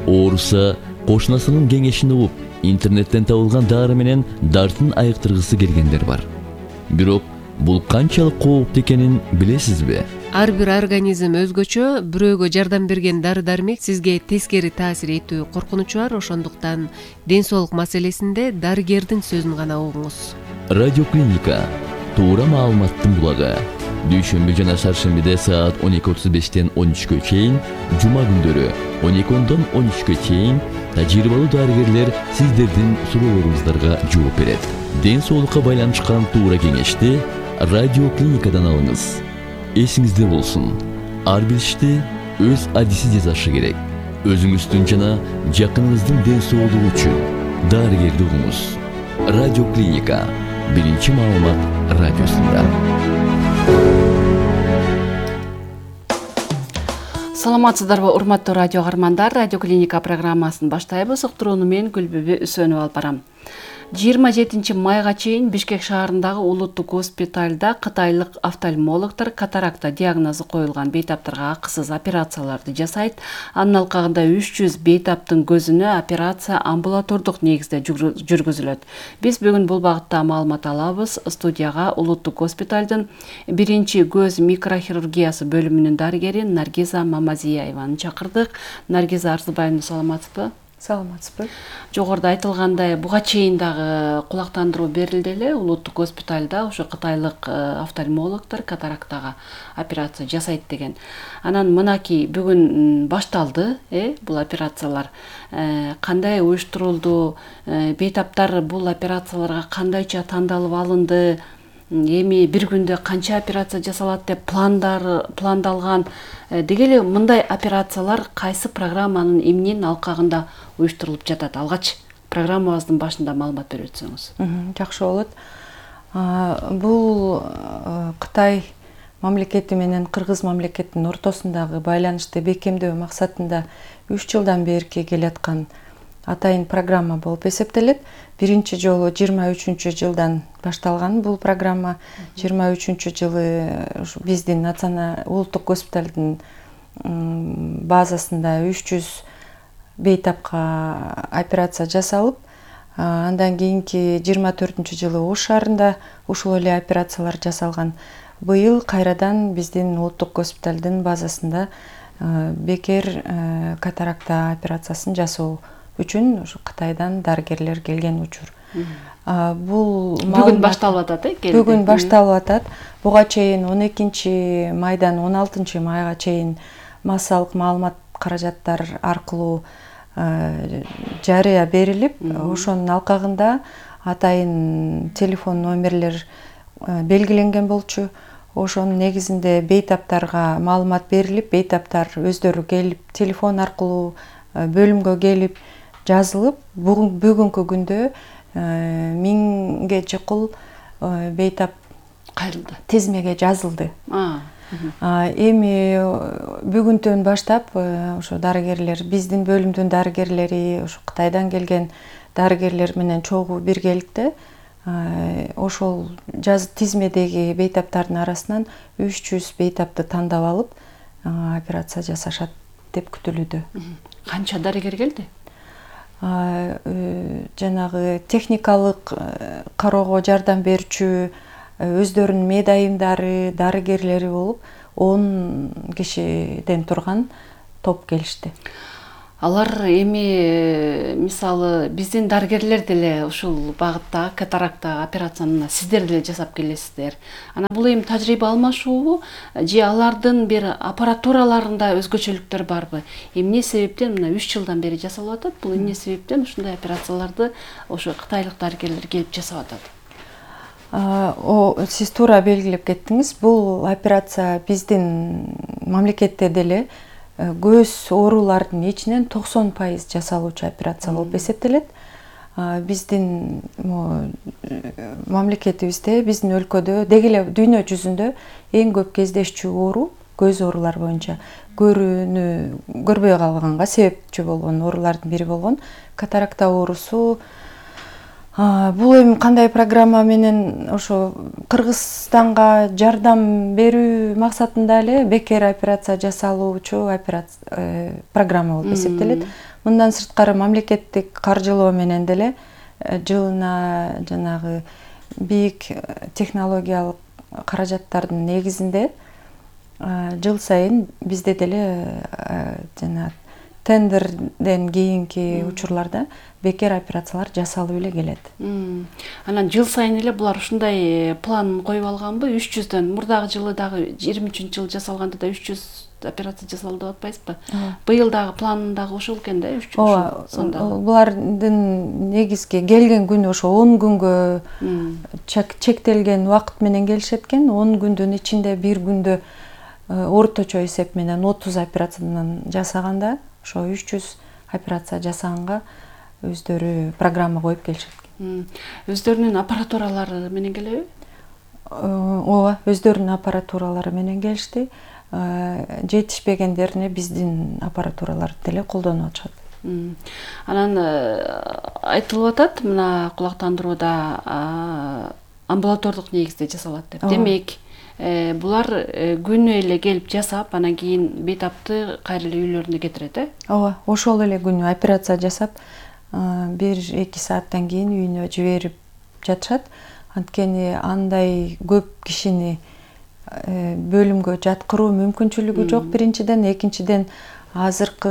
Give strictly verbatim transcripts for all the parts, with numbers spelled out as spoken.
ооруса кошунасынын кеңешин угуп, интернеттен табылган дары менен дартын айыктыргысы келгендер бар. Бирок бул канчалык кооптуу экенин билесизби? Ар бир организм өзгөчө, бирөөгө жардам берген дары-дармек сизге тескери таасир этүү коркунучу бар, ошондуктан ден соолук маселесинде дарыгердин сөзүн гана угуңуз. Радиоклиника туура маалыматтын булагы. Дүйшөмбү жана шаршембиде саат он эки отуз бештен он үчкө чейин, жума күндөрү он эки ондон он үчкө чейин тажрыйбалуу дарыгерлер сиздердин суроолоруңуздарга жооп берет. Ден соолукка байланышкан туура кеңешти радиоклиникадан алыңыз. Эсиңизде болсун, ар бир ишти өз адиси жасашы керек. Өзүңүздүн жана жакыныңыздын ден соолугу үчүн дарыгерди угуңуз. Радиоклиника биринчи маалымат радиосунда. Саламатсыздарбы, урматтуу радио каармандар. Радиоклиника программасын баштайбыз. Уктурууну мен Гүлбүбү Үсөнүп алып барам. жыйырма жетинчи майга чейин Бишкек шаарындагы улуттук госпиталда кытайлык офтальмологдор катаракта диагнозу коюлган бейтаптарга акысыз операцияларды жасайт. Анын алкагында үч жүз бейтаптын көзүнө операция амбулатордук негизде жүргүзүлөт. Биз бүгүн бул багытта маалымат алабыз. Студияга улуттук госпиталдын биринчи көз микрохирургиясы бөлүмүнүн дарыгери Наргиза Мамазияеваны чакырдык. Наргиза Арзыбаевна, саламатсызбы? Саламатсызбы. Жогоруда айтылгандай, буга чейин дагы кулактандыруу берилди эле. Улуттук госпиталда ошо кытайлык офтальмологдор катарактага операция жасайт деген. Анан мынаки бүгүн башталды, э, бул операциялар. Кандай уюштурулду? Бейтаптар бул операцияларга кандайча тандалып алынды? Эми бир күндө канча операция жасалат деп пландар пландалган. Деги эле мындай операциялар кайсы программанын эмненин алкагында уюштурулуп жатат? Алгач программабыздын башында маалымат берип өтсөңүз. Жакшы болот. Бул Кытай мамлекети менен Кыргыз мамлекетинин ортосундагы байланышты бекемдөө максатында үч жылдан берки келаткан атайын программа болуп эсептелет. Биринчи жолу жыйырма үчүнчү жылдан башталган бул программа. жыйырма үчүнчү жылы биздин националдык улуттук госпиталдын базасында үч жүз бейтапка операция жасалып, андан кийинки жыйырма төртүнчү жылы Ош шаарында ушул эле операциялар жасалган. Быйыл кайрадан биздин улуттук госпиталдын базасында бекер катаракта операциясын жасоо үчүн ушу Кытайдан дарыгерлер келген учур. Бул бүгүн башталып атат, э? Бүгүн башталып атат. Буга чейин он экинчи майдан он алтынчы майга чейин массалык маалымат каражаттар аркылуу жарыя берилип, ошонун алкагында атайын телефон номерлер белгиленген болчу. Ошонун негизинде бейтаптарга маалымат берилип, бейтаптар өздөрү келип, телефон аркылуу бөлүмгө келип жазылып, бүгүнкү күндө миңге жакын бейтап кайрылды, тизмеге жазылды. Эми бүгүнтөн баштап ошо дарыгерлер, биздин бөлүмдүн дарыгерлери, ошо Кытайдан келген дарыгерлер менен чогуу биргеликте ошол жаз тизмедеги бейтаптардын арасынан үч жүз бейтапты тандап алып операция жасашат деп күтүлүүдө. Канча дарыгер келди? Жанагы техникалык кароого жардам берүүчү өздөрүнүн медайымдары, дарыгерлери болуп он кишиден турган топ келишти. Алар эми мисалы биздин дарыгерлер деле ушул багытта катаракта операцияны сиздер деле жасап келесиздер. Анан бул эми тажрыйба алмашуубу же алардын бир аппаратураларында өзгөчөлүктөр барбы? Эмне себептен мына үч жылдан бери жасалып атат? Бул эмне себептен ушундай операцияларды ошо кытайлык дарыгерлер келип жасап атат? О, сиз туура белгилеп кеттиңиз. Бул операция биздин мамлекетте деле көз оорулардын ичинен токсон пайыз жасалуучу операция болуп эсептелет. Биздин мамлекетибизде, биздин өлкөдө, деги эле дүйнө жүзүндө эң көп кездешчү оору көз оорулар боюнча көрүүнү көрбөй калганга себепчи болгон оорулардын бири болгон катаракта оорусу Бул эми кандай программа менен ошо Кыргызстанга жардам берүү максатында эле бекер операция жасалуучу операция программа болуп эсептелет. Мындан сырткары мамлекеттик каржылоо менен деле жылына жанагы бийик технологиялык каражаттардын негизинде жыл сайын бизде деле жана тендерден кийинки учурларда бекер операциялар жасалып эле келет. Анан жыл сайын эле булар ушундай план коюп алганбы? үч жүздөн мурдагы жылы дагы жыйырма үчүнчү жылы жасалганда да үч жүз операция жасалды деп атпайсызбы? Быйыл дагы план дагы ошол экен да, үч жүз сонда. Булардын негизги келген күнү ошо он күнгө чектелген убакыт менен келишет экен. он күндүн ичинде бир күндө орточо эсеп менен отуз операциядан жасаганда ошо үч жүз операция жасаганга өздөрү программа коюп келишет экен. Өздөрүнүн аппаратуралары менен келеби? Ооба, өздөрүнүн аппаратуралары менен келишти. Жетишпегендерине биздин аппаратураларды деле колдонуп атышат. Анан айтылып атат мына кулактандырууда амбулатордук негизде жасалат деп. Демек, булар күнү эле келип жасап, анан кийин бейтапты кайра эле үйлөрүнө кетирет, э? Ооба, ошол эле күнү операция жасап, бир эки сааттан кийин үйүнө жиберип жатышат. Анткени андай көп кишини бөлүмгө жаткыруу мүмкүнчүлүгү жок биринчиден, экинчиден азыркы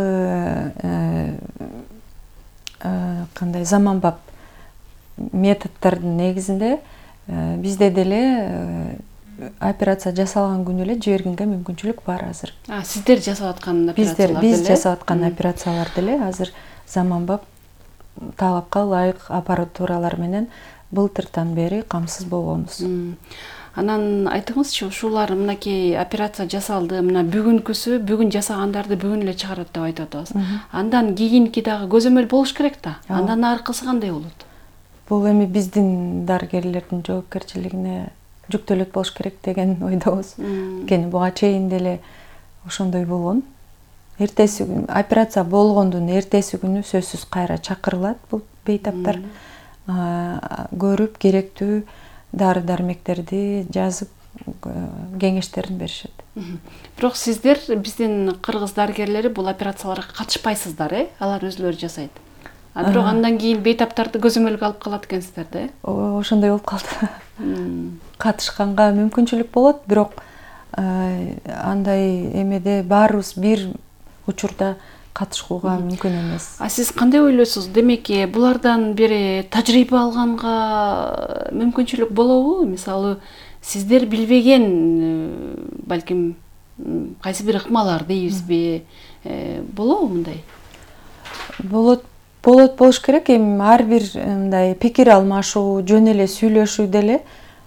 кандай заманбап методдордун негизинде бизде деле операция жасалган күнү эле жибергенге мүмкүнчүлүк бар азыр. А, сиздер жасап аткан операциялар деле? Биз жасап аткан операциялар деле азыр заманбап талапка ылайык аппаратуралар менен былтыртан бери камсыз болгонбуз. Анан айтыңызчы, ушулар мынакей операция жасалды, мына бүгүнкүсү, бүгүн жасагандарды бүгүн эле чыгарат деп айтып атабыз. Андан кийинки дагы көзөмөл болуш керек да. Андан аркысы кандай болот? Бул эми биздин дарыгерлердин жоопкерчилигине жүктөлөт болуш керек деген ойдобуз. Анткени буга чейин деле ошондой болгон. Эртеси күнү операция болгондун эртеси күнү сөзсүз кайра чакырылат бул бейтаптар. Көрүп керектүү дары-дармектерди жазып кеңештерин беришет. Бирок сиздер биздин кыргыз дарыгерлери бул операцияларга катышпайсыздар, э? Алар өзүлөрү жасайт. А бирок андан кийин бейтаптарды көзөмөлгө алып калат экенсиздер да, э? Ошондой болуп калды. Катышканга мүмкүнчүлүк болот, бирок андай эмеде баарыбыз бир учурда катышууга мүмкүн эмес. А сиз кандай ойлойсуз? Демек, булардан бери тажрыйба алганга мүмкүнчүлүк болобу? Мисалы, сиздер билбеген, балким, кайсы бир ыкмалар дейбизби? Болобу мындай? Болот, болот болуш керек. Эми ар бир мындай пикир алмашуу, жөн эле сүйлөшүү деле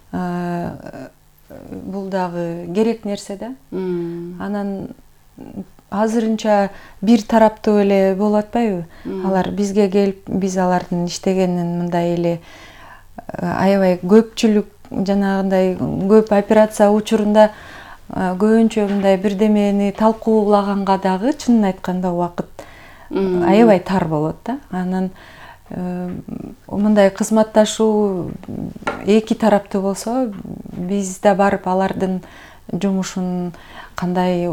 бул дагы керек нерсе да. Анан азырынча бир тараптуу эле болуп атпайбы? Алар бизге келип, биз алардын иштегенин мындай эле аябай көпчүлүк жанагындай көп операция учурунда көбүнчө мындай бирдемени талкуулаганга дагы чынын айтканда убакыт аябай тар болот да. Анан мындай кызматташуу эки тараптуу болсо, биз да барып алардын жумушун кандай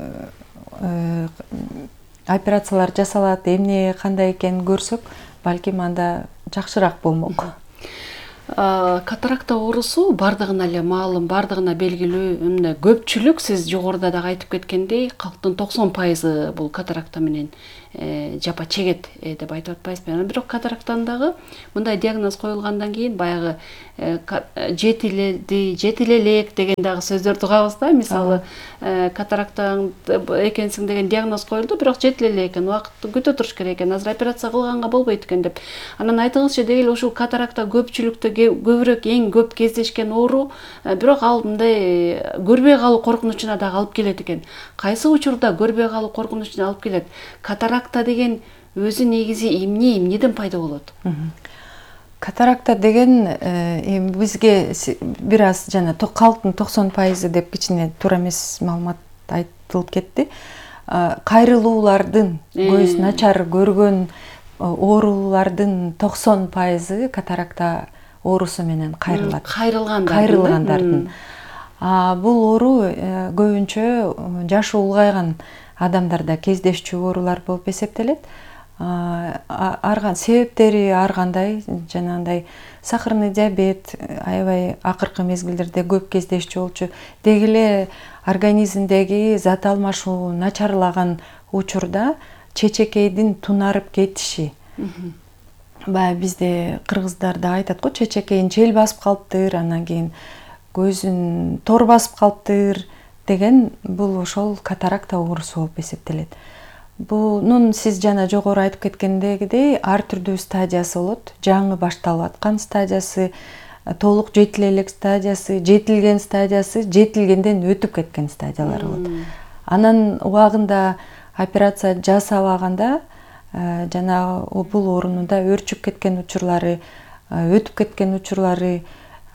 операциялар жасалат, эмне кандай экенин көрсөк, балким анда жакшыраак болмок. Катаракта оорусу бардыгына эле маалым, бардыгына белгилүү, мына көпчүлүк сиз жогоруда дагы айтып кеткендей, калктын токсон пайызы бул катаракта менен жапа чегет деп айтып атпайсызбы? Бирок катарактан дагы мындай диагноз коюлгандан кийин баягы жетиледи, жетилелек деген дагы сөздөрдү угабыз да. Мисалы, катаракта экенсиң деген диагноз коюлду, бирок жетилелек экен, убакытты күтө туруш керек экен, азыр операция кылганга болбойт экен деп. Анан айтыңызчы, дегил ушул катаракта көпчүлүктө көбүрөөк эң көп кездешкен оору, бирок ал мындай көрбөй калуу коркунучуна дагы алып келет экен. Кайсы учурда көрбөй калуу коркунучуна алып келет? Катаракта деген өзү негизи эмне, эмнеден пайда болот? Катаракта деген эми бизге бир аз жана калктын токсон пайызы деп кичине туура эмес маалымат айтылып кетти. Кайрылуулардын, көз начар көргөн оорулардын токсон пайызы катаракта оорусу менен кайрылат. Кайрылгандардын. Кайрылгандардын. А бул оору көбүнчө жашы улгайган адамдарда кездешчү оорулар болуп эсептелет. Арган себептери ар кандай, жанагындай сахарный диабет аябай акыркы мезгилдерде көп кездешчү болчу. Деги эле организмдеги зат алмашуу начарлаган учурда чечекейдин тунарып кетиши. Баягы бизде кыргыздарда айтат го, чечекейин чел басып калыптыр, анан кийин көзүн тор басып калыптыр деген, бул ошол катаракта оорусу болуп эсептелет. Бунун сиз жана жогору айтып кеткендегидей ар түрдүү стадиясы болот. Жаңы башталып аткан стадиясы, толук жетиле элек стадиясы, жетилген стадиясы, жетилгенден өтүп кеткен стадиялар болот. Анан убагында операция жасабаганда жана бул оорунда өрчүп кеткен учурлары, өтүп кеткен учурлары,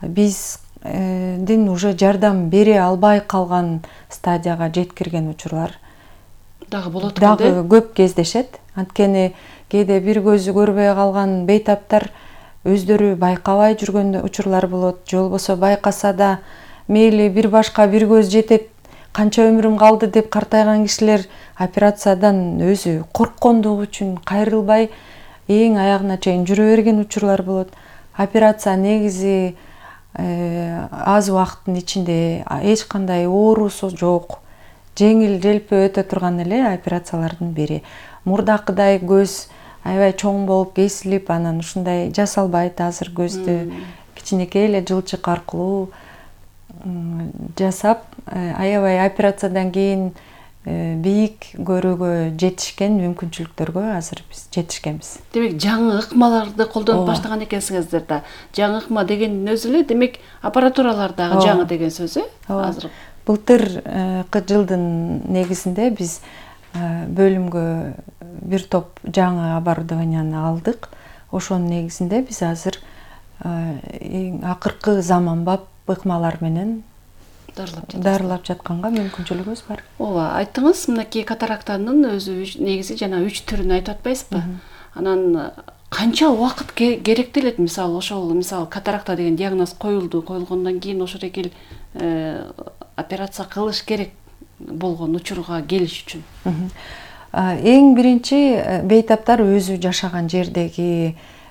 биздин уже жардам бере албай калган стадияга жеткирген учурлар дагы болот экен. Дагы көп кездешет. Анткени кээде бир көзү көрбөй калган бейтаптар өздөрү байкабай жүргөн учурлар болот. Же болбосо байкаса да мейли бир башка бир көз жетет, канча өмүрүм калды деп картайган кишилер операциядан өзү корккондугу үчүн кайрылбай эң аягына чейин жүрө берген учурлар болот. Операция негизи аз убакыттын ичинде эч кандай оорусу жок, жеңил желпи өтө турган эле операциялардын бири. Мурдакыдай көз аябай чоң болуп кесилип, анан ушундай жасалбайт. Азыр көздү кичинекей эле жылчык аркылуу жасап, аябай операциядан кийин бийик көрүүгө жетишкен мүмкүнчүлүктөргө азыр биз жетишкенбиз. Демек, жаңы ыкмаларды колдонуп баштаган экенсиңиздер да. Жаңы ыкма дегендин өзү эле демек аппаратуралар дагы жаңы деген сөз, э? Азыр былтыркы жылдын негизинде биз бөлүмгө бир топ жаңы оборудованияны алдык. Ошонун негизинде биз азыр эң акыркы заманбап ыкмалар менен дарылап жатканга мүмкүнчүлүгүбүз бар. Ооба, айттыңыз, мынакей катарактанын өзү негизи жана үч түрүн айтып атпайсызбы? Анан канча убакыт керектелет? Мисалы, ошол мисалы катаракта деген диагноз коюлду, коюлгондон кийин ошол эки операция кылыш керек болгон учурга келиш үчүн. Эң биринчи бейтаптар өзү жашаган жердеги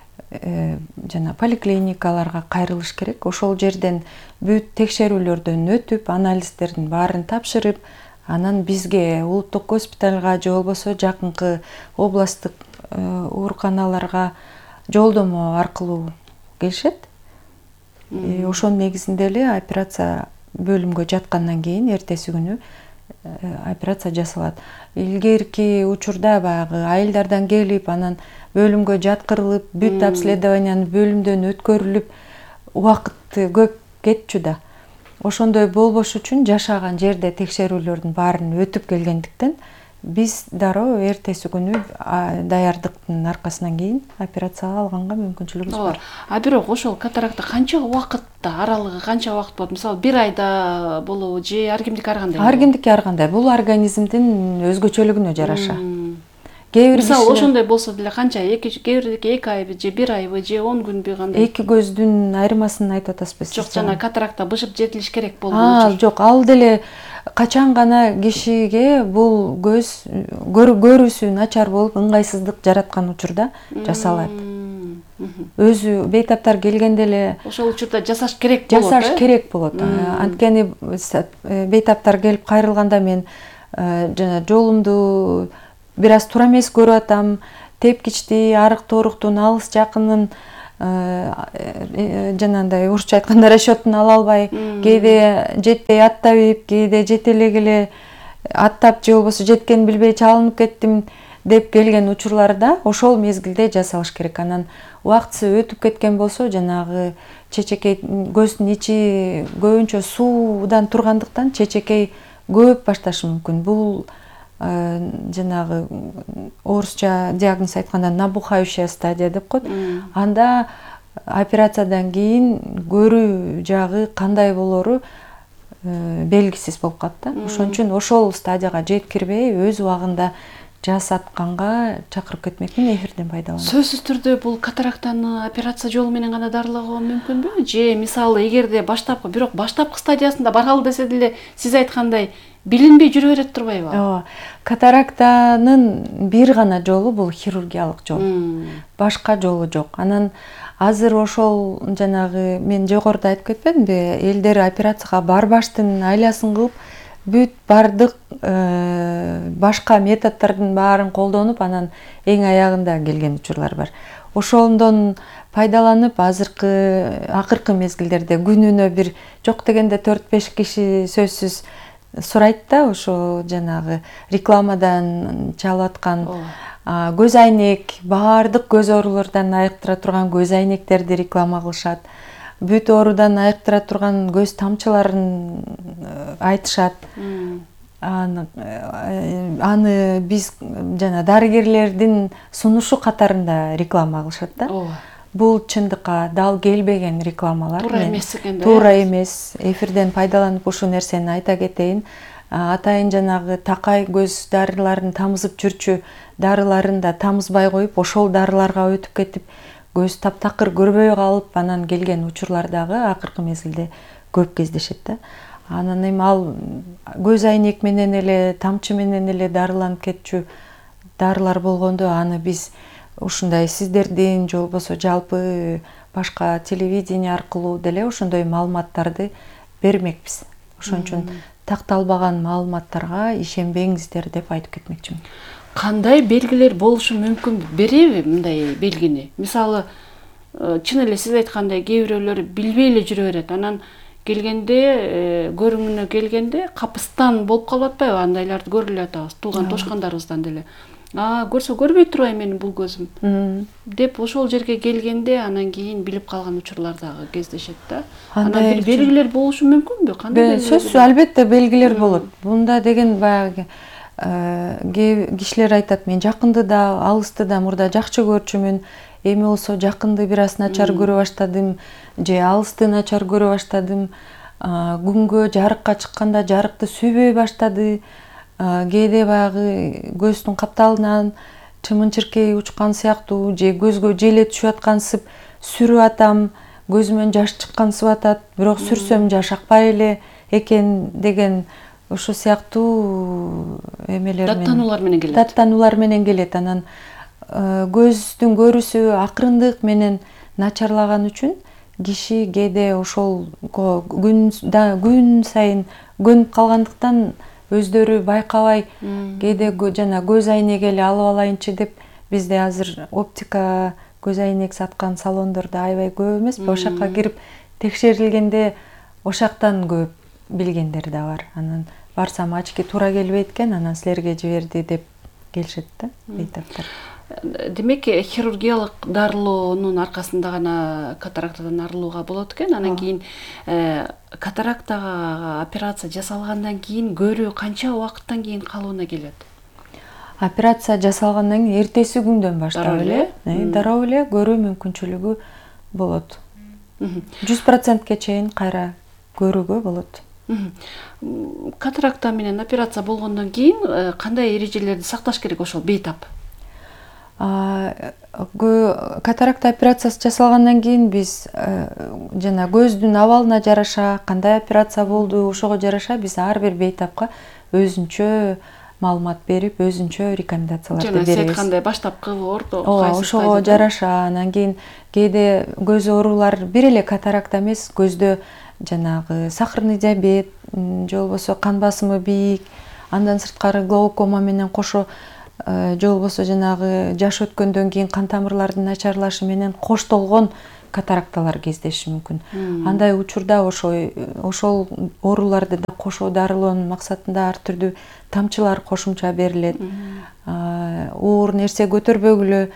жана поликлиникаларга кайрылыш керек. Ошол жерден бүт текшерүүлөрдөн өтүп, анализдердин баарын тапшырып, анан бизге улуттук госпитальга же болбосо жакынкы областтык ооруканаларга жолдомо аркылуу келишет. Ошонун негизинде эле операция бөлүмгө жаткандан кийин эртеси күнү операция жасалат. Илгерки учурда баягы айылдардан келип, анан бөлүмгө жаткырылып, бүт обследованияны бөлүмдөн өткөрүлүп, убакыт көп кетчү да. Ошондой болбош үчүн жашаган жерде текшерүүлөрдүн баарын өтүп келгендиктен биз дароо эртеси күнү даярдыктын аркасынан кийин операцияга алганга мүмкүнчүлүгүбүз бар. А бирок ошол катаракта канча убакытта, аралыгы канча убакыт болот? Мисалы, бир айда болобу же ар кимдики ар кандай? Ар кимдики ар кандай. Бул организмдин өзгөчөлүгүнө жараша. Мисалы, ошондой болсо деле канча? Кээ бирдики эки айбы же бир айбы же он күнбү кандай? Эки көздүн айырмасын айтып атасызбы? Жок, жана катаракта бышып жетилиш керек болгон. Жок, ал деле качан гана кишиге бул көз көрүүсү начар болуп, ыңгайсыздык жараткан учурда жасалат. Өзү бейтаптар келгенде эле ошол учурда жасаш керек болот. Жасаш керек болот. Анткени бейтаптар келип кайрылганда мен жана жолумду бир аз туура эмес көрүп атам, тепкичти, арык торуктун алыс жакынын жанагындай орусча айтканда расчётун ала албай, кээде жетпей аттап, кээде жете эле аттап же болбосо жеткенин билбей чалынып кеттим деп келген учурларда ошол мезгилде жасалыш керек. Анан убактысы өтүп кеткен болсо, жанагы чечекей көздүн ичи көбүнчө суудан тургандыктан чечекей көп башташы мүмкүн. Бул жанагы орусча диагноз айтканда набухающая стадия деп коет. Анда операциядан кийин көрүү жагы кандай болору белгисиз болуп калат да. Ошон үчүн ошол стадияга жеткирбей өз убагында жасатканга чакырып кетмекмин, эфирден пайдаланып. Сөзсүз түрдө бул катарактаны операция жолу менен гана дарылоого мүмкүнбү? Же мисалы эгерде баштапкы, бирок баштапкы стадиясында баралы десе деле сиз айткандай билинбей жүрө берет турбайбы? Ооба. Катарактанын бир гана жолу бул хирургиялык жол. Башка жолу жок. Анан азыр ошол жанагы мен жогоруда айтып кетпедимби? Элдер операцияга барбаштын айласын кылып, бүт бардык башка методдордун баарын колдонуп, анан эң аягында келген учурлар бар. Ошондон пайдаланып, азыркы акыркы мезгилдерде күнүнө бир жок дегенде төрт беш киши сөзсүз сурайт да, ошо жанагы рекламадан чалып аткан көз айнек, баардык көз оорулардан айыктыра турган көз айнектерди реклама кылышат. Бүт оорудан айыктыра турган көз тамчыларын айтышат. Аны, аны биз жана дарыгерлердин сунушу катарында реклама кылышат да. Бул чындыкка дал келбеген рекламалар. Туура эмес экен да. Туура эмес. Эфирден пайдаланып ушул нерсени айта кетейин. Атайын жанагы такай көз дарыларын тамызып жүрчү дарыларын да тамызбай коюп, ошол дарыларга өтүп кетип, көз таптакыр көрбөй калып, анан келген учурлар дагы акыркы мезгилде көп кездешет да. Анан эми ал көз айнек менен эле, тамчы менен эле дарыланып кетчү дарылар болгондо, аны биз ушундай сиздердин же болбосо жалпы башка телевидение аркылуу деле ошондой маалыматтарды бермекпиз. Ошон үчүн такталбаган маалыматтарга ишенбеңиздер деп айтып кетмекчимин. Кандай белгилер болушу мүмкүн? Береби мындай белгини? Мисалы, чын эле сиз айткандай кээ бирөөлөр билбей эле жүрө берет. Анан келгенде, көрүнгүнө келгенде капыстан болуп калып атпайбы? Андайларды көрүп эле атабыз, тууган тошкандарыбыздан деле. А, көрсө көрбөй турбай менин бул көзүм деп ошол жерге келгенде анан кийин билип калган учурлар дагы кездешет да. Анан бир белгилер болушу мүмкүнбү? Кандай белгилер? Сөзсүз албетте белгилер болот. Бунда деген баягы кишилер айтат, мен жакынды да, алысты да мурда жакшы көрчүмүн, эми болсо жакынды бир аз начар көрө баштадым, же алысты начар көрө баштадым, күнгө жарыкка чыкканда жарыкты сүйбөй баштады, кээде баягы көздүн капталынан чымын-чиркей учкан сыяктуу, же көзгө желе түшүп аткансып сүрүп атам, көзүмөн жаш чыккансып атат, бирок сүрсөм жаш акпай эле экен деген ошо сыяктуу эмелер менен, даттануулар менен келет. Даттануулар менен келет. Анан көздүн көрүүсү акырындык менен начарлаган үчүн киши кээде ошол күн күн сайын көнүп калгандыктан өздөрү байкабай кээде жана көз айнек эле алып алайынчы деп, бизде азыр оптика көз айнек саткан салондордо аябай көп эмеспи? Ошол жака кирип текшерилгенде ошактан көп билгендер да бар. Анан барсам очки туура келбейт экен, анан силерге жиберди деп келишет да бейтаптар. Демек, хирургиялык дарылоонун аркасында гана катарактадан арылууга болот экен. Анан кийин катарактага операция жасалгандан кийин көрүү канча убакыттан кийин калууна келет? Операция жасалгандан кийин эртеси күндөн баштап эле дароо эле көрүү мүмкүнчүлүгү болот. жүз процентке чейин кайра көрүүгө болот. Катаракта менен операция болгондон кийин кандай эрежелерди сакташ керек ошол бейтап? Катаракта операциясы жасалгандан кийин биз жана көздүн абалына жараша, кандай операция болду, ошого жараша биз ар бир бейтапка өзүнчө маалымат берип, өзүнчө рекомендацияларды беребиз. Жана сиз айткандай баштапкы, орто, кайсы ошого жараша. Анан кийин кээде көз оорулар бир эле катаракта эмес, көздө жанагы сахарный диабет, же болбосо кан басымы бийик, андан сырткары глаукома менен кошо, же болбосо жанагы жаш өткөндөн кийин кан тамырлардын начарлашы менен коштолгон катаракталар кездеши мүмкүн. Андай учурда ошо ошол ооруларды да кошо дарылоонун максатында ар түрдүү тамчылар кошумча берилет. Оор нерсе көтөрбөгүлө,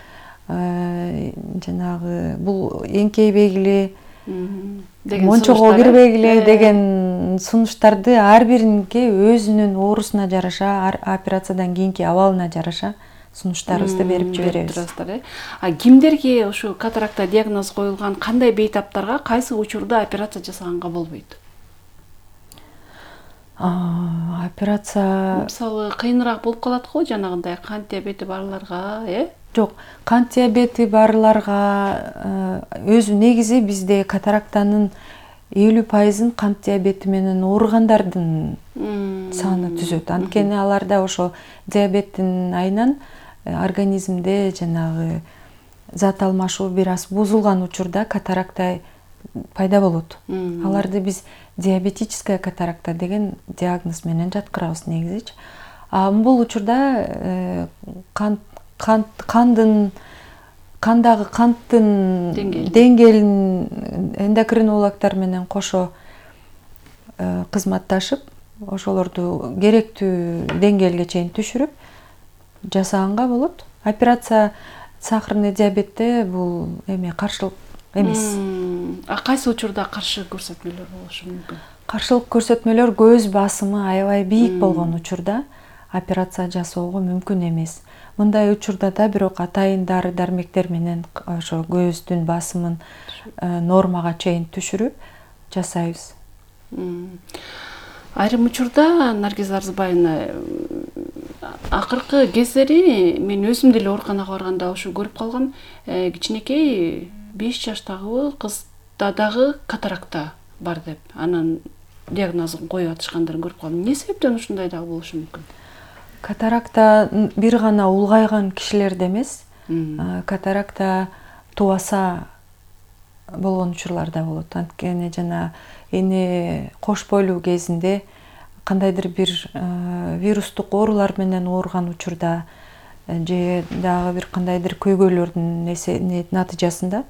жанагы бул эңкейбегиле, мончого кирбегиле деген сунуштарды ар бириники өзүнүн оорусуна жараша, операциядан кийинки абалына жараша сунуштарыбызды берип жиберебиз. А кимдерге ушу катаракта диагноз коюлган, кандай бейтаптарга кайсы учурда операция жасаганга болбойт? Операция мисалы кыйыныраак болуп калат го, жанагындай кант диабети барларга, э? жок, кант диабети барларга өзү негизи бизде катарактанын элүү пайызын кант диабети менен ооругандардын саны түзөт. Анткени аларда ошо диабеттин айынан организмде жанагы зат алмашуу бир аз бузулган учурда катаракта пайда болот. Аларды биз диабетическая катаракта деген диагноз менен жаткырабыз негизичи. А бул учурда кант кандын кандагы канттын деңгээлин эндокринологдор менен кошо кызматташып, ошолорду керектүү деңгээлге чейин түшүрүп жасаганга болот. Операция сахарный диабетте бул эме каршылык эмес. А кайсы учурда каршы көрсөтмөлөр болушу мүмкүн? Каршылык көрсөтмөлөр көз басымы аябай бийик болгон учурда операция жасоого мүмкүн эмес. Мындай учурда да бирок атайын дары дармектер менен ошо көздүн басымын нормага чейин түшүрүп жасайбыз. Айрым учурда Наргиз Арзыбаевна, акыркы кездери мен өзүм деле ооруканага барганда ошо көрүп калгам, кичинекей беш жаштагы кызда дагы катаракта бар деп, анан диагнозун коюп атышкандарын көрүп калдым. Эмне себептен ушундай дагы болушу мүмкүн? Катаракта бир гана улгайган кишилерде эмес, катаракта тубаса болгон учурларда болот. Анткени жана эне кош бойлуу кезинде кандайдыр бир вирустук оорулар менен ооруган учурда же дагы бир кандайдыр көйгөйлөрдүн натыйжасында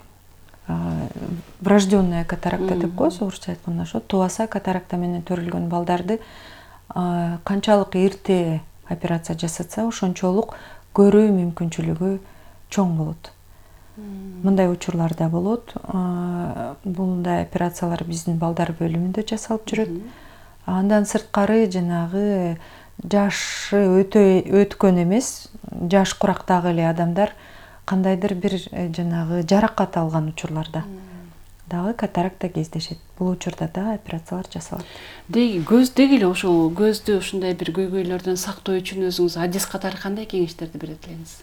врожденная катаракта деп коебуз, орусча айтканда ошо тубаса катаракта менен төрөлгөн балдарды канчалык эрте операция жасатса, ошончолук көрүү мүмкүнчүлүгү чоң болот. Мындай учурларда болот. Мындай операциялар биздин балдар бөлүмүндө жасалып жүрөт. Андан сырткары жанагы жашы өтө өткөн эмес, жаш курактагы эле адамдар кандайдыр бир жанагы жаракат алган учурларда дагы катаракта кездешет. Бул учурда да операциялар жасалат. Деги көздөгү эле ошол көздү ушундай бир көйгөйлөрдөн сактоо үчүн өзүңүз адис катары кандай кеңештерди берет элеңиз?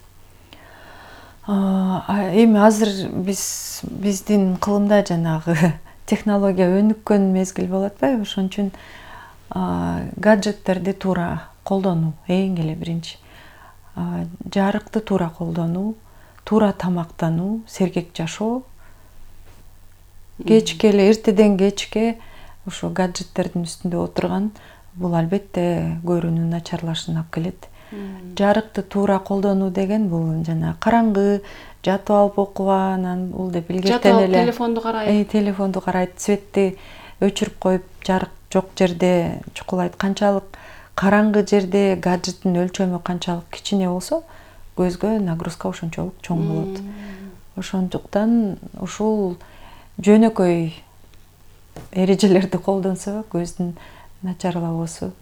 Эми азыр биз биздин кылымда жанагы технология өнүккөн мезгил болуп атпайбы? Ошон үчүн гаджеттерди туура колдонуу эң эле биринчи. Жарыкты туура колдонуу, туура тамактануу, сергек жашоо. Кечке эле эртеден кечке ошо гаджеттердин үстүндө отурган бул албетте көрүүнүн начарлашына алып келет. Жарыкты туура колдонуу деген бул жана караңгы жатып алып окуба, анан бул деп илгертен эле телефонду карайт. Телефонду карайт, светти өчүрүп коюп, жарык жок жерде чукулайт. Канчалык караңгы жерде гаджеттин өлчөмү канчалык кичине болсо, көзгө нагрузка ошончолук чоң болот. Ошондуктан ушул жөнөкөй эрежелерди колдонсо көздүн начарлабоосу.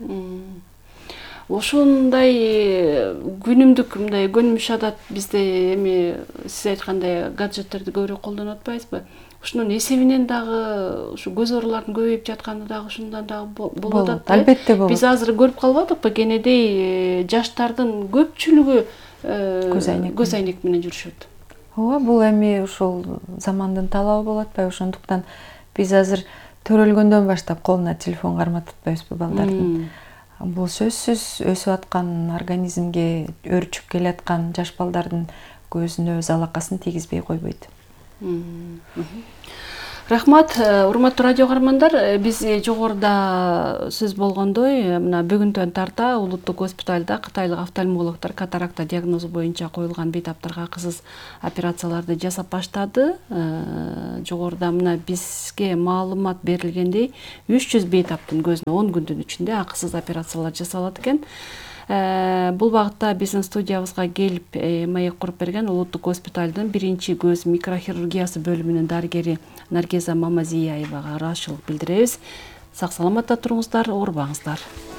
Ошондой күнүмдүк мындай көнүмүш адат бизде эми сиз айткандай гаджеттерди көбүрөөк колдонуп атпайбызбы? Ушунун эсебинен дагы ушу көз оорулардын көбөйүп жатканы дагы ушундан дагы болуп атат. Албетте болот. Биз азыр көрүп калбадыкпы, кенедей жаштардын көпчүлүгү көз айнек менен жүрүшөт. Ооба, бул эми ушул замандын талабы болуп атпайбы? Ошондуктан биз азыр төрөлгөндөн баштап колуна телефон карматып атпайбызбы балдардын? Бул сөзсүз өсүп аткан организмге өрчүп келаткан жаш балдардын көзүнө залакасын тийгизбей койбойт. Рахмат, урматтуу радио каармандар, биз жогоруда сөз болгондой, мына бүгүндөн тарта улуттук госпиталда кытайлык офтальмологдор катаракта диагнозу боюнча коюлган бейтаптарга кызыз операцияларды жасап баштады. Жогоруда мына бизге маалымат берилгендей, үч жүз бейтаптын көзүнө он күндүн ичинде акысыз операциялар жасалат экен. Бул багытта биздин студиябызга келип маек куруп берген улуттук госпиталдын биринчи көз микрохирургиясы бөлүмүнүн дарыгери Наргиза Мамазияевага ыраазычылык билдиребиз. Сак саламатта туруңуздар, оорубаңыздар.